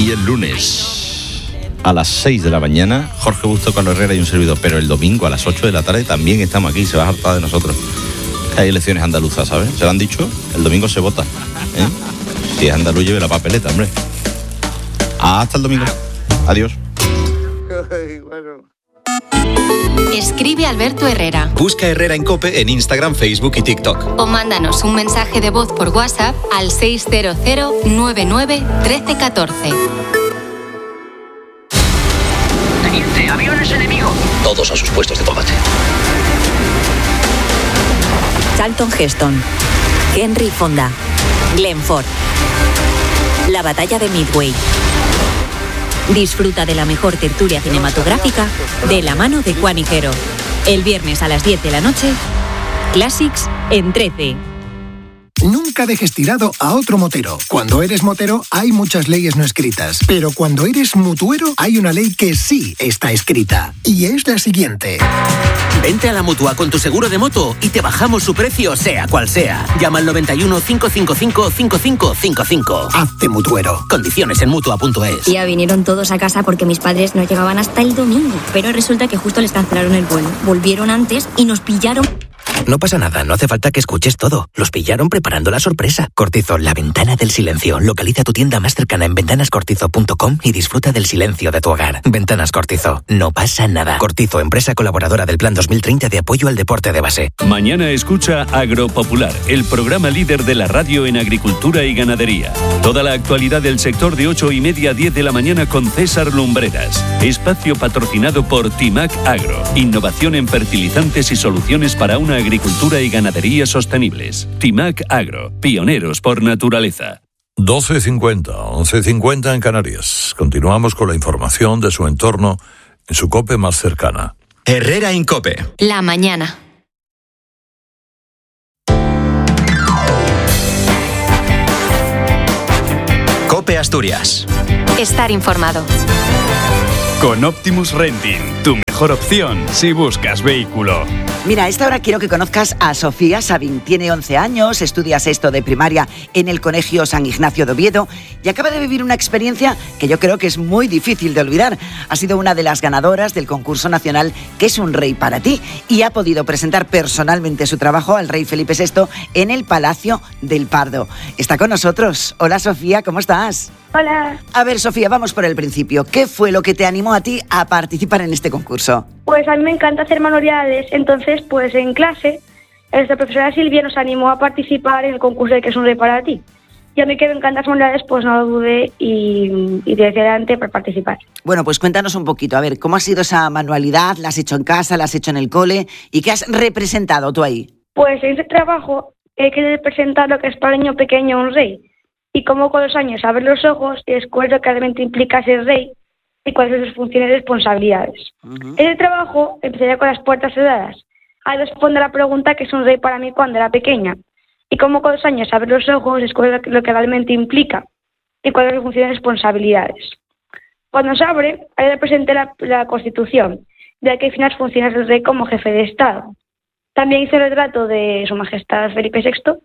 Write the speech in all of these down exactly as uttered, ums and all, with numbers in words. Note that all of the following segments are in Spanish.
Y el lunes a las seis de la mañana, Jorge Busto, Carlos Herrera y un servidor. Pero el domingo a las ocho de la tarde también estamos aquí. Se va a hartar de nosotros. Hay elecciones andaluzas, ¿sabes? Se lo han dicho, el domingo se vota, ¿eh? Si es andaluz, lleve la papeleta, hombre. Hasta el domingo. Adiós. Escribe Alberto Herrera. Busca Herrera en COPE en Instagram, Facebook y TikTok. O mándanos un mensaje de voz por WhatsApp al seis cero cero nueve nueve uno tres uno cuatro. Teniente, aviones enemigos. Todos a sus puestos de combate. Charlton Heston, Henry Fonda, Glenn Ford. La batalla de Midway. Disfruta de la mejor tertulia cinematográfica de la mano de Juan Higuero. El viernes a las diez de la noche, Classics en trece. Nunca dejes tirado a otro motero. Cuando eres motero hay muchas leyes no escritas, pero cuando eres mutuero hay una ley que sí está escrita, y es la siguiente. Vente a la Mutua con tu seguro de moto y te bajamos su precio sea cual sea. Llama al noventa y uno, cinco cinco cinco, cinco cinco cinco cinco. Hazte mutuero. Condiciones en mutua punto es. Ya vinieron todos a casa porque mis padres no llegaban hasta el domingo, pero resulta que justo les cancelaron el vuelo. Volvieron antes y nos pillaron. No pasa nada, no hace falta que escuches todo. Los pillaron preparando la sorpresa. Cortizo, la ventana del silencio. Localiza tu tienda más cercana en ventanas cortizo punto com y disfruta del silencio de tu hogar. Ventanas Cortizo, no pasa nada. Cortizo, empresa colaboradora del Plan dos mil treinta de apoyo al deporte de base. Mañana escucha Agropopular, el programa líder de la radio en agricultura y ganadería. Toda la actualidad del sector de ocho y media a diez de la mañana con César Lumbreras. Espacio patrocinado por Timac Agro. Innovación en fertilizantes y soluciones para una agricultura y ganadería sostenibles. Timac Agro, pioneros por naturaleza. doce cincuenta, once cincuenta en Canarias. Continuamos con la información de su entorno en su COPE más cercana. Herrera en COPE. La mañana. COPE Asturias. Estar informado. Con Optimus Renting, tu mejor opción si buscas vehículo. Mira, a esta hora quiero que conozcas a Sofía Sabin. Tiene once años, estudia sexto de primaria en el Colegio San Ignacio de Oviedo y acaba de vivir una experiencia que yo creo que es muy difícil de olvidar. Ha sido una de las ganadoras del concurso nacional ¿Qué es un rey para ti? Y ha podido presentar personalmente su trabajo al rey Felipe sexto en el Palacio del Pardo. Está con nosotros. Hola Sofía, ¿cómo estás? Hola. A ver, Sofía, vamos por el principio. ¿Qué fue lo que te animó a ti a participar en este concurso? Pues a mí me encanta hacer manualidades, entonces pues en clase nuestra profesora Silvia nos animó a participar en el concurso de ¿Qué es un rey para ti? Y a mí que me encantan las manualidades, pues no lo dudé y, y te decía adelante para participar. Bueno, pues cuéntanos un poquito, a ver, ¿cómo ha sido esa manualidad? ¿La has hecho en casa, la has hecho en el cole? ¿Y qué has representado tú ahí? Pues en este trabajo he querido representar lo que es para el niño pequeño un rey. Y cómo con los años abre los ojos y descubre lo que realmente implica ser rey y cuáles son sus funciones y responsabilidades. Uh-huh. Ese trabajo empezaría con las puertas cerradas. Ahí responde a la pregunta ¿qué es un rey para mí cuando era pequeña? Y cómo con los años abre los ojos y descubre lo que realmente implica y cuáles son sus funciones y responsabilidades. Cuando se abre, ahí representé la, la Constitución, de que define las funciones del rey como jefe de Estado. También hice el retrato de Su Majestad Felipe sexto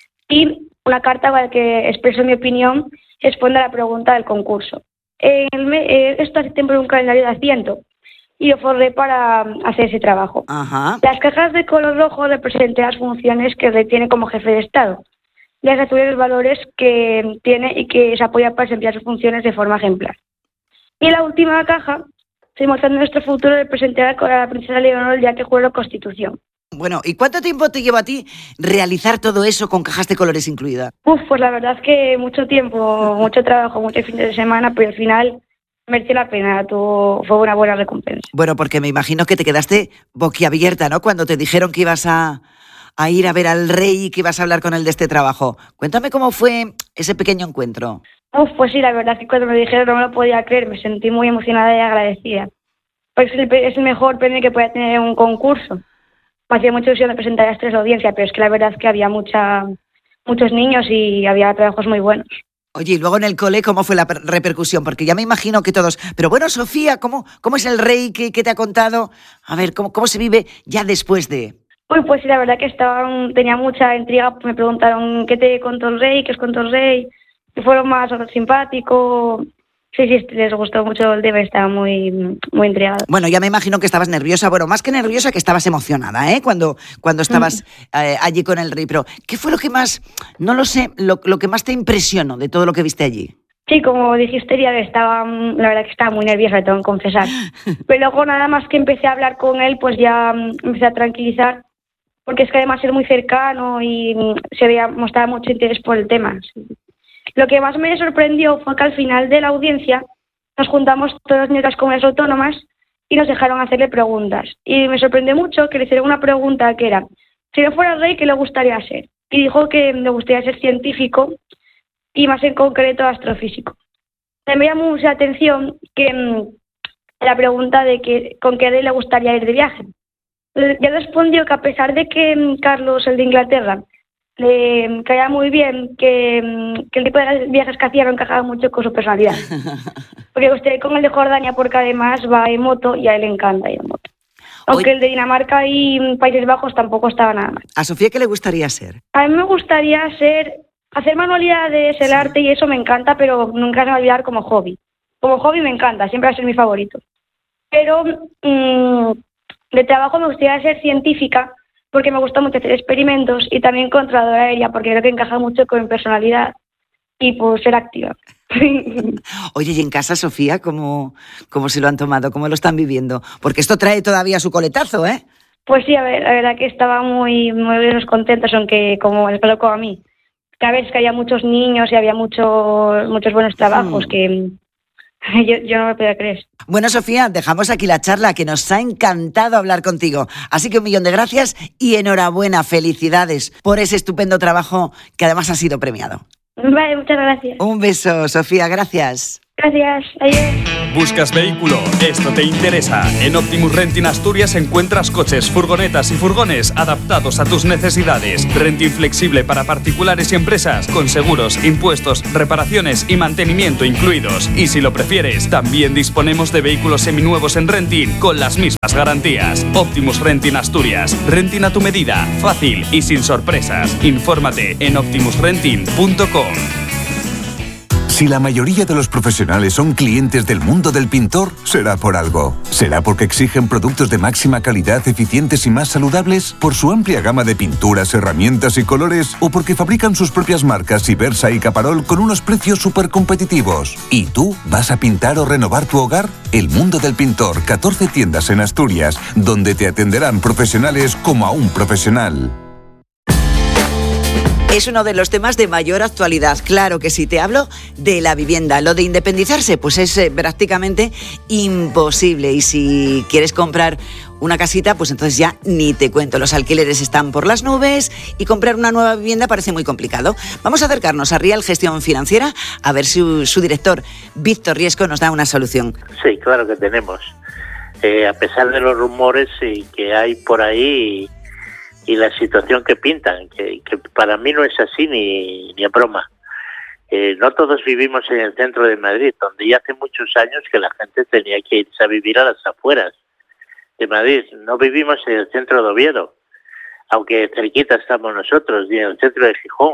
y una carta con la que expreso mi opinión y responde a la pregunta del concurso. El me, eh, esto hace tiempo en un calendario de asiento y lo forré para hacer ese trabajo. Ajá. Las cajas de color rojo representan las funciones que él tiene como jefe de Estado, las actitudes y los valores que tiene y que se apoya para desempeñar sus funciones de forma ejemplar. Y en la última caja, estoy mostrando nuestro futuro, representará a la princesa Leonor el día que juega la Constitución. Bueno, ¿y cuánto tiempo te lleva a ti realizar todo eso con cajas de colores incluidas? Uf, pues la verdad es que mucho tiempo, mucho trabajo, muchos fines de semana, pero al final mereció la pena, todo, fue una buena recompensa. Bueno, porque me imagino que te quedaste boquiabierta, ¿no? Cuando te dijeron que ibas a, a ir a ver al rey y que ibas a hablar con él de este trabajo. Cuéntame cómo fue ese pequeño encuentro. Uf, pues sí, la verdad es que cuando me dijeron no me lo podía creer, me sentí muy emocionada y agradecida. Pues es el, es el mejor premio que puede tener un concurso. Me hacía mucha ilusión de presentar a esta audiencia, pero es que la verdad es que había mucha, muchos niños y había trabajos muy buenos. Oye, y luego en el cole, ¿cómo fue la repercusión? Porque ya me imagino que todos... Pero bueno, Sofía, ¿cómo, cómo es el rey que, que te ha contado? A ver, ¿cómo, ¿cómo se vive ya después de...? Uy, pues sí, la verdad que estaban, tenía mucha intriga. Me preguntaron qué te contó el rey, qué os contó el rey, que fueron más simpáticos. Sí, sí, les gustó mucho el tema, estaba muy, muy intrigada. Bueno, ya me imagino que estabas nerviosa, bueno, más que nerviosa, que estabas emocionada, ¿eh? Cuando, cuando estabas eh, allí con el rey. Pero, ¿qué fue lo que más, no lo sé, lo, lo que más te impresionó de todo lo que viste allí? Sí, como dijiste, ya estaba, la verdad que estaba muy nerviosa, te tengo que confesar. Pero luego nada más que empecé a hablar con él, pues ya empecé a tranquilizar, porque es que además era muy cercano y se veía, mostraba mucho interés por el tema. Sí. Lo que más me sorprendió fue que al final de la audiencia nos juntamos todas las otras comunidades autónomas y nos dejaron hacerle preguntas. Y me sorprendió mucho que le hicieron una pregunta que era, si no fuera rey, ¿qué le gustaría ser? Y dijo que le gustaría ser científico y más en concreto astrofísico. Me llamó mucha atención que mmm, la pregunta de que con qué rey le gustaría ir de viaje. Ya respondió que a pesar de que mmm, Carlos, el de Inglaterra, le caía muy bien, que, que el tipo de viajes que hacía no encajaba mucho con su personalidad. Porque usted con el de Jordania, porque además va en moto y a él le encanta ir en moto. Aunque Hoy... el de Dinamarca y Países Bajos tampoco estaba nada mal. ¿A Sofía qué le gustaría ser? A mí me gustaría ser, hacer manualidades, el sí. arte y eso me encanta, pero nunca se me va a olvidar como hobby. Como hobby me encanta, siempre va a ser mi favorito. Pero mmm, de trabajo me gustaría ser científica, porque me gusta mucho hacer experimentos, y también controladora aérea, porque creo que encaja mucho con mi personalidad y pues ser activa. Oye, ¿y en casa, Sofía, cómo, cómo se lo han tomado? ¿Cómo lo están viviendo? Porque esto trae todavía su coletazo, ¿eh? Pues sí, a ver, la verdad que estaba muy, muy contentos, aunque como les pasó como a mí. Cada vez que había muchos niños y había muchos, muchos buenos trabajos, mm. que... Yo, yo no me podía creer. Bueno, Sofía, dejamos aquí la charla, que nos ha encantado hablar contigo. Así que un millón de gracias y enhorabuena, felicidades por ese estupendo trabajo que además ha sido premiado. Vale, muchas gracias. Un beso, Sofía, gracias. Gracias, adiós. ¿Buscas vehículo? Esto te interesa. En Optimus Renting Asturias encuentras coches, furgonetas y furgones adaptados a tus necesidades. Renting flexible para particulares y empresas, con seguros, impuestos, reparaciones y mantenimiento incluidos. Y si lo prefieres, también disponemos de vehículos seminuevos en renting con las mismas garantías. Optimus Renting Asturias. Renting a tu medida, fácil y sin sorpresas. Infórmate en optimus renting punto com. Si la mayoría de los profesionales son clientes del mundo del pintor, será por algo. ¿Será porque exigen productos de máxima calidad, eficientes y más saludables? ¿Por su amplia gama de pinturas, herramientas y colores? ¿O porque fabrican sus propias marcas Ibersa y Caparol con unos precios súper competitivos? ¿Y tú vas a pintar o renovar tu hogar? El Mundo del Pintor, catorce tiendas en Asturias, donde te atenderán profesionales como a un profesional. Es uno de los temas de mayor actualidad, claro que sí. Te hablo de la vivienda. Lo de independizarse, pues es eh, prácticamente imposible. Y si quieres comprar una casita, pues entonces ya ni te cuento. Los alquileres están por las nubes y comprar una nueva vivienda parece muy complicado. Vamos a acercarnos a Rial Gestión Financiera a ver si su, su director, Víctor Riesco, nos da una solución. Sí, claro que tenemos. Eh, a pesar de los rumores eh, que hay por ahí... y la situación que pintan, que, que para mí no es así ni, ni a broma. Eh, no todos vivimos en el centro de Madrid, donde ya hace muchos años que la gente tenía que irse a vivir a las afueras de Madrid. No vivimos en el centro de Oviedo, aunque cerquita estamos nosotros, y en el centro de Gijón.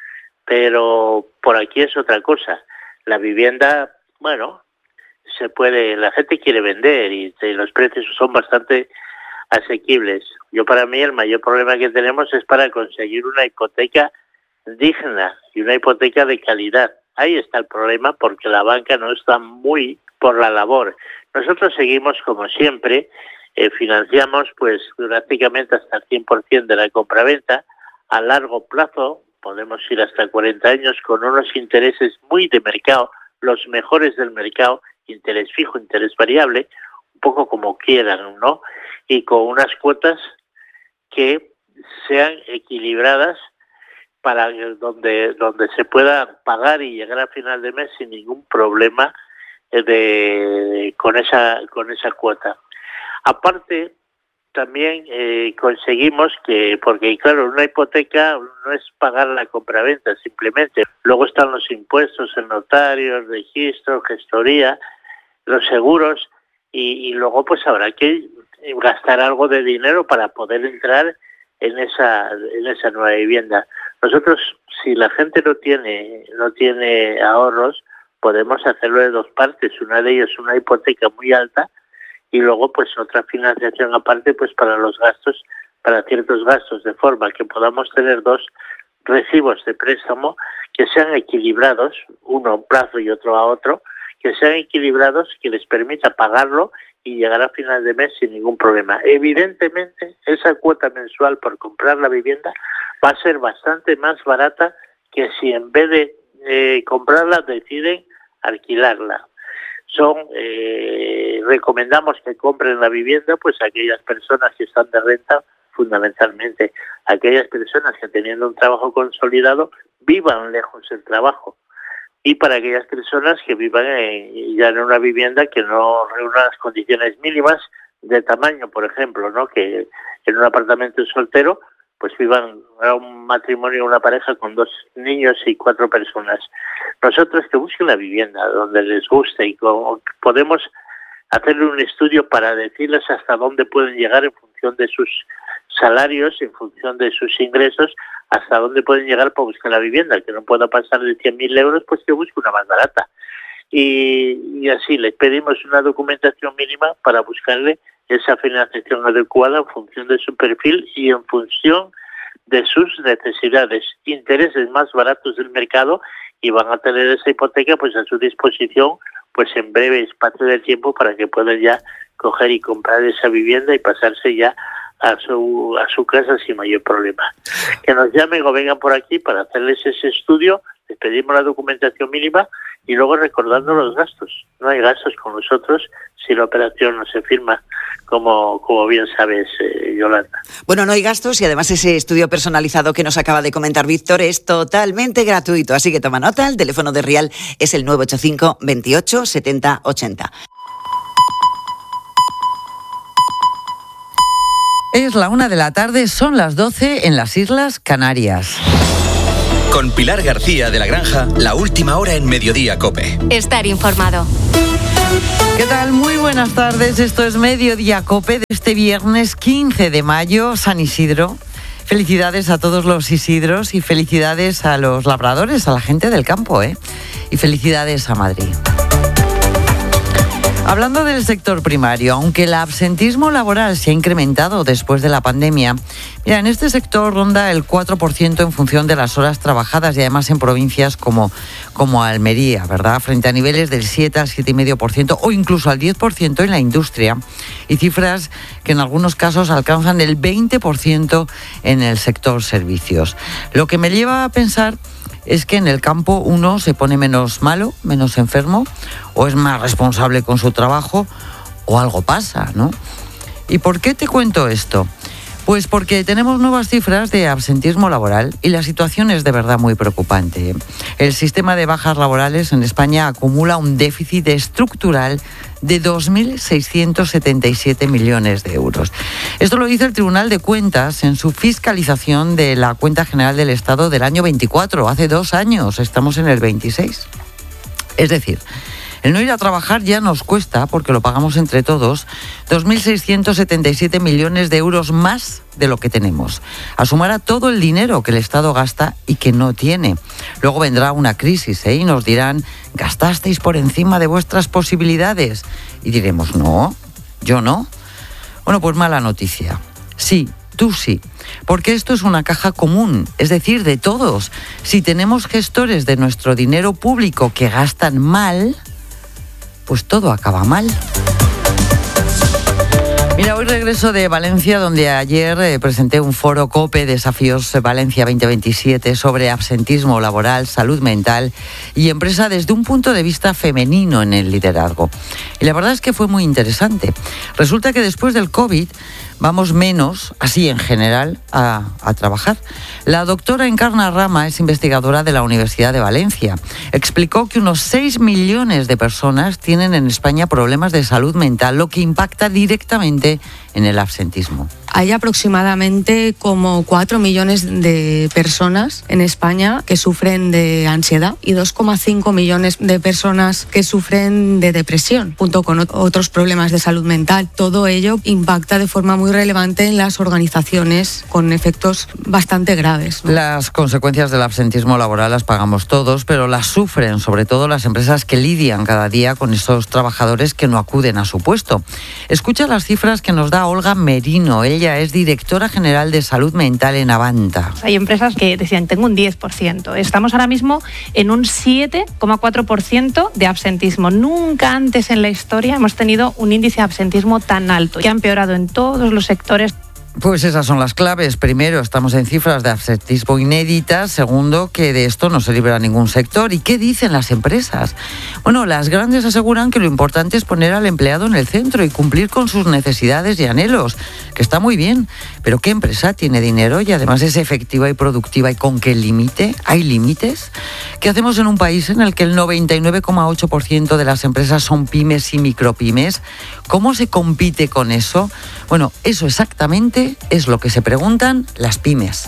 Pero por aquí es otra cosa. La vivienda, bueno, se puede, la gente quiere vender y los precios son bastante asequibles. Yo, para mí, el mayor problema que tenemos es para conseguir una hipoteca digna y una hipoteca de calidad. Ahí está el problema, porque la banca no está muy por la labor. Nosotros seguimos, como siempre, eh, financiamos pues prácticamente hasta el cien por ciento de la compraventa a largo plazo. Podemos ir hasta cuarenta años con unos intereses muy de mercado, los mejores del mercado, interés fijo, interés variable, un poco como quieran, ¿no? Y con unas cuotas que sean equilibradas para donde donde se pueda pagar y llegar a final de mes sin ningún problema de con esa con esa cuota. Aparte, también eh, conseguimos que, porque claro, una hipoteca no es pagar la compraventa simplemente, luego están los impuestos, el notario, el registro, gestoría, los seguros, y, y luego pues habrá que gastar algo de dinero para poder entrar en esa en esa nueva vivienda. Nosotros, si la gente no tiene no tiene ahorros, podemos hacerlo de dos partes. Una de ellas una hipoteca muy alta y luego pues otra financiación aparte pues para los gastos, para ciertos gastos, de forma que podamos tener dos recibos de préstamo que sean equilibrados, uno a un plazo y otro a otro, que sean equilibrados, que les permita pagarlo y llegar a final de mes sin ningún problema. Evidentemente, esa cuota mensual por comprar la vivienda va a ser bastante más barata que si en vez de eh, comprarla deciden alquilarla. Son eh, recomendamos que compren la vivienda pues aquellas personas que están de renta, fundamentalmente aquellas personas que teniendo un trabajo consolidado vivan lejos del trabajo, y para aquellas personas que vivan en, ya en una vivienda que no reúna las condiciones mínimas de tamaño, por ejemplo, ¿no? Que en un apartamento soltero pues vivan un matrimonio, una pareja con dos niños y cuatro personas. Nosotros que busquen la vivienda donde les guste y como podemos hacerle un estudio para decirles hasta dónde pueden llegar en función de sus salarios, en función de sus ingresos, hasta dónde pueden llegar para buscar la vivienda, que no pueda pasar de cien mil euros, pues que busque una más barata. Y, y así les pedimos una documentación mínima para buscarle esa financiación adecuada en función de su perfil y en función de sus necesidades, intereses más baratos del mercado, y van a tener esa hipoteca pues a su disposición pues en breve espacio de tiempo para que puedan ya coger y comprar esa vivienda y pasarse ya a su a su casa sin mayor problema. Que nos llamen o vengan por aquí para hacerles ese estudio, les pedimos la documentación mínima y luego recordando los gastos. No hay gastos con nosotros si la operación no se firma, como, como bien sabes, eh, Yolanda. Bueno, no hay gastos y además ese estudio personalizado que nos acaba de comentar Víctor es totalmente gratuito, así que toma nota, el teléfono de Rial es el nueve ocho cinco, veintiocho, setenta, ochenta. Es la una de la tarde, son las doce en las Islas Canarias. Con Pilar García de la Granja, la última hora en Mediodía COPE. Estar informado. ¿Qué tal? Muy buenas tardes. Esto es Mediodía COPE de este viernes quince de mayo, San Isidro. Felicidades a todos los Isidros y felicidades a los labradores, a la gente del campo, ¿eh? Y felicidades a Madrid. Hablando del sector primario, aunque el absentismo laboral se ha incrementado después de la pandemia, mira, en este sector ronda el cuatro por ciento en función de las horas trabajadas y además en provincias como, como Almería, ¿verdad? Frente a niveles del siete al siete coma cinco por ciento o incluso al diez por ciento en la industria y cifras que en algunos casos alcanzan el veinte por ciento en el sector servicios. Lo que me lleva a pensar es que en el campo uno se pone menos malo, menos enfermo, o es más responsable con su trabajo, o algo pasa, ¿no? ¿Y por qué te cuento esto? Pues porque tenemos nuevas cifras de absentismo laboral y la situación es de verdad muy preocupante. El sistema de bajas laborales en España acumula un déficit estructural de dos mil seiscientos setenta y siete millones de euros. Esto lo dice el Tribunal de Cuentas en su fiscalización de la Cuenta General del Estado del año veinticuatro, hace dos años, estamos en el veintiséis. Es decir, el no ir a trabajar ya nos cuesta, porque lo pagamos entre todos, dos mil seiscientos setenta y siete millones de euros más de lo que tenemos, a sumar a todo el dinero que el Estado gasta y que no tiene. Luego vendrá una crisis, ¿eh? Y nos dirán, gastasteis por encima de vuestras posibilidades. Y diremos, no, yo no. Bueno, pues mala noticia. Sí, tú sí, porque esto es una caja común, es decir, de todos. Si tenemos gestores de nuestro dinero público que gastan mal, pues todo acaba mal. Mira, hoy regreso de Valencia, donde ayer eh, presenté un foro COPE Desafíos Valencia veinte veintisiete sobre absentismo laboral, salud mental y empresa desde un punto de vista femenino en el liderazgo. Y la verdad es que fue muy interesante. Resulta que después del COVID vamos menos, así en general, a, a trabajar. La doctora Encarna Rama es investigadora de la Universidad de Valencia. Explicó que unos seis millones de personas tienen en España problemas de salud mental, lo que impacta directamente en el absentismo. Hay aproximadamente como cuatro millones de personas en España que sufren de ansiedad y dos coma cinco millones de personas que sufren de depresión, junto con otros problemas de salud mental. Todo ello impacta de forma muy relevante en las organizaciones con efectos bastante graves, ¿no? Las consecuencias del absentismo laboral las pagamos todos, pero las sufren sobre todo las empresas que lidian cada día con esos trabajadores que no acuden a su puesto. Escucha las cifras que nos da Olga Merino. Ella es directora general de salud mental en Avanta. Hay empresas que decían, tengo un diez por ciento. Estamos ahora mismo en un siete coma cuatro por ciento de absentismo. Nunca antes en la historia hemos tenido un índice de absentismo tan alto, que ha empeorado en todos los sectores. Pues esas son las claves. Primero, estamos en cifras de absentismo inéditas. Segundo, que de esto no se libra ningún sector. ¿Y qué dicen las empresas? Bueno, las grandes aseguran que lo importante es poner al empleado en el centro y cumplir con sus necesidades y anhelos, que está muy bien. Pero ¿qué empresa tiene dinero y además es efectiva y productiva? ¿Y con qué límite? ¿Hay límites? ¿Qué hacemos en un país en el que el noventa y nueve coma ocho por ciento de las empresas son pymes y micropymes? ¿Cómo se compite con eso? Bueno, eso exactamente es lo que se preguntan las pymes.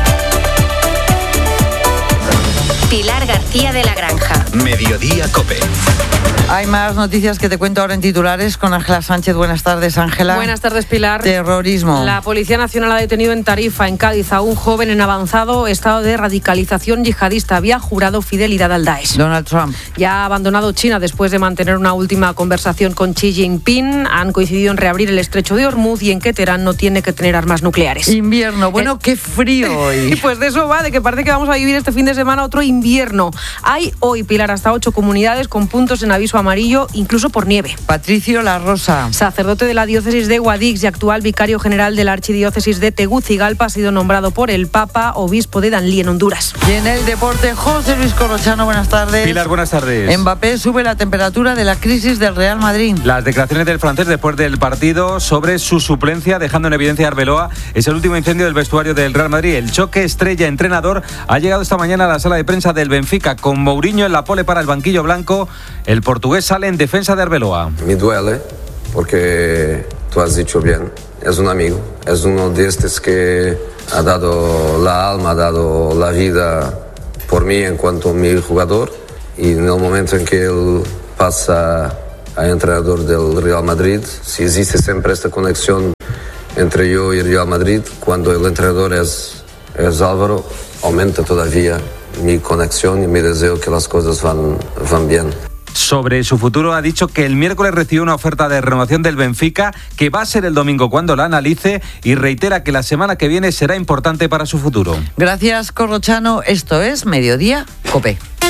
Pilar García de la Granja. Mediodía COPE. Hay más noticias que te cuento ahora en titulares con Ángela Sánchez. Buenas tardes, Ángela. Buenas tardes, Pilar. Terrorismo. La Policía Nacional ha detenido en Tarifa, en Cádiz, a un joven en avanzado estado de radicalización yihadista. Había jurado fidelidad al Daesh. Donald Trump. Ya ha abandonado China después de mantener una última conversación con Xi Jinping. Han coincidido en reabrir el estrecho de Hormuz y en que Teherán no tiene que tener armas nucleares. Invierno. Bueno, eh, qué frío hoy. Y pues de eso va, de que parece que vamos a vivir este fin de semana otro invierno. Hay hoy, Pilar, hasta ocho comunidades con puntos en aviso amarillo, incluso por nieve. Patricio La Rosa. Sacerdote de la diócesis de Guadix y actual vicario general de la archidiócesis de Tegucigalpa, ha sido nombrado por el Papa obispo de Danlí, en Honduras. Y en el deporte, José Luis Corrochano, buenas tardes. Pilar, buenas tardes. Mbappé sube la temperatura de la crisis del Real Madrid. Las declaraciones del francés después del partido sobre su suplencia, dejando en evidencia a Arbeloa, es el último incendio del vestuario del Real Madrid. El choque estrella-entrenador ha llegado esta mañana a la sala de prensa del Benfica, con Mourinho en la pole para el banquillo blanco. El portugués sale en defensa de Arbeloa. Me duele porque tú has dicho bien, es un amigo, es uno de estos que ha dado la alma, ha dado la vida por mí en cuanto a mi jugador, y en el momento en que él pasa a entrenador del Real Madrid, si existe siempre esta conexión entre yo y el Real Madrid, cuando el entrenador es, es Álvaro, aumenta todavía mi conexión y mi deseo que las cosas van, van bien. Sobre su futuro ha dicho que el miércoles recibió una oferta de renovación del Benfica, que va a ser el domingo cuando la analice, y reitera que la semana que viene será importante para su futuro. Gracias, Corrochano. Esto es Mediodía COPE.